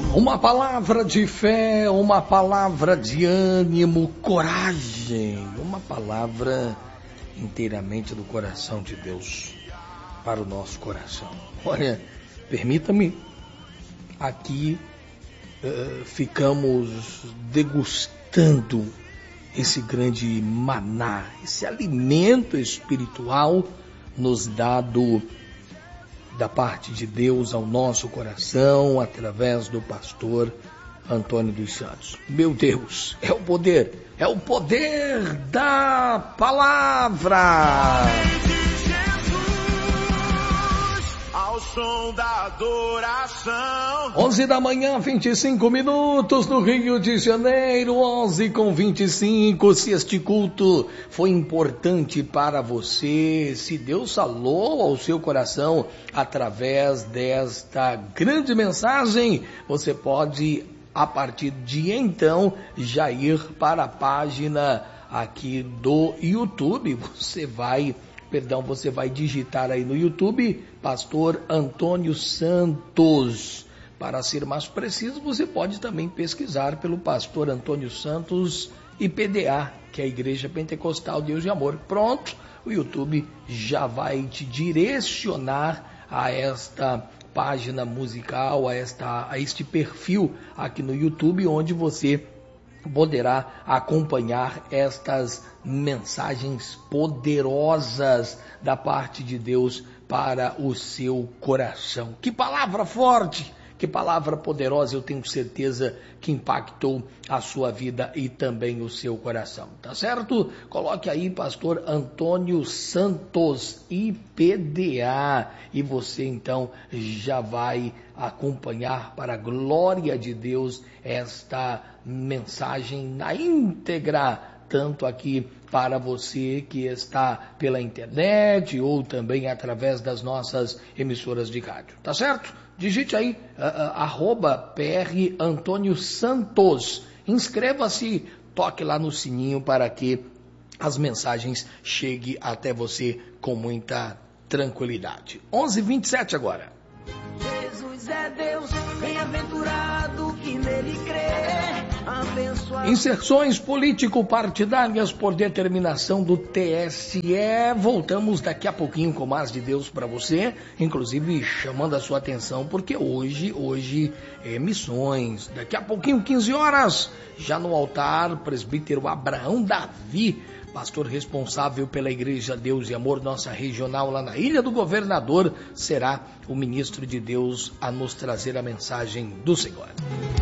Uma palavra de fé, uma palavra de ânimo, coragem, uma palavra inteiramente do coração de Deus para o nosso coração. Olha, permita-me, aqui ficamos degustando esse grande maná, esse alimento espiritual nos dado da parte de Deus ao nosso coração, através do pastor Antônio dos Santos. Meu Deus, é o poder da palavra. Ao som da adoração. 11 da manhã, 25 minutos no Rio de Janeiro, 11:25. Se este culto foi importante para você, se Deus falou ao seu coração através desta grande mensagem, você pode, a partir de então, já ir para a página aqui do YouTube. Você vai digitar aí no YouTube, Pastor Antônio Santos. Para ser mais preciso, você pode também pesquisar pelo Pastor Antônio Santos IPDA, que é a Igreja Pentecostal Deus de Amor. Pronto, o YouTube já vai te direcionar a esta página musical, a este perfil aqui no YouTube, onde você poderá acompanhar estas mensagens poderosas da parte de Deus para o seu coração. Que palavra forte, que palavra poderosa, eu tenho certeza que impactou a sua vida e também o seu coração, tá certo? Coloque aí Pastor Antônio Santos IPDA e você então já vai acompanhar para a glória de Deus esta mensagem na íntegra, tanto aqui para você que está pela internet ou também através das nossas emissoras de rádio, tá certo? Digite aí, @PR Antônio Santos, inscreva-se, toque lá no sininho para que as mensagens cheguem até você com muita tranquilidade. 11:27 agora. Jesus é Deus, bem-aventurado que nele crê. Inserções político-partidárias por determinação do TSE. Voltamos daqui a pouquinho com mais de Deus para você, inclusive chamando a sua atenção, porque hoje é missões. Daqui a pouquinho, 15 horas, já no altar, presbítero Abraão Davi, pastor responsável pela Igreja Deus e Amor, nossa regional lá na Ilha do Governador, será o ministro de Deus a nos trazer a mensagem do Senhor.